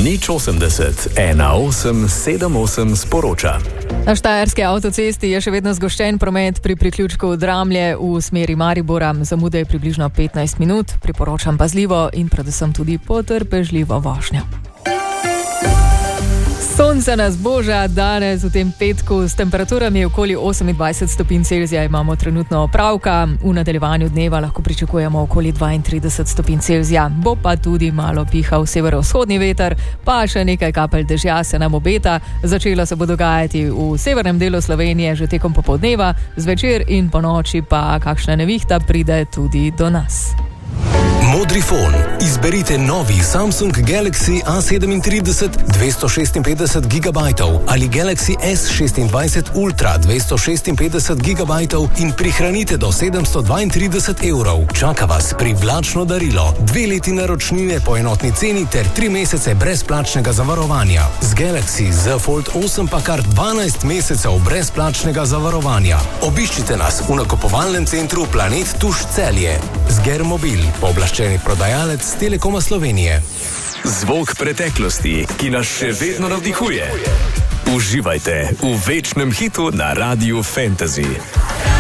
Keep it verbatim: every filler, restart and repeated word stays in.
nič osemdeset, ena osem sedem osem sporoča. Na štajerski avtocesti je še vedno zgoščen promet pri priključku Dramlje v smeri Maribora. Zamude je približno petnajst minut. Priporočam pazljivo in predvsem tudi potrpežljivo vožnjo. Sonce nas boža danes v tem petku s temperaturami okoli osemindvajset stopinj Celzija imamo trenutno opravka. V nadaljevanju dneva lahko pričakujemo okoli dvaintrideset stopinj Celzija. Bo pa tudi malo pihal severovzhodni veter, pa še nekaj kapelj dežja se nam obeta. Začelo se bo dogajati v severnem delu Slovenije že tekom popoldneva, zvečer in ponoči pa kakšna nevihta pride tudi do nas. Modrifon. Izberite novi Samsung Galaxy A sedemintrideset dvesto šestinpetdeset gigabajtov ali Galaxy S šestindvajset Ultra dvesto šestinpetdeset gigabajtov in prihranite do sedemsto dvaintrideset evrov. Čaka vas privlačno darilo, dve leti naročnine po enotni ceni ter tri mesece brezplačnega zavarovanja. Z Galaxy Z Fold osem pa kar dvanajst mesecev brezplačnega zavarovanja. Obiščite nas v nakupovalnem centru Planet Tuš Celje. Zgermobil, pooblaščeni prodajalec Telekoma Slovenije. Zvok preteklosti, ki nas še vedno navdihuje. Uživajte v večnem hitu na Radiu Fantasy.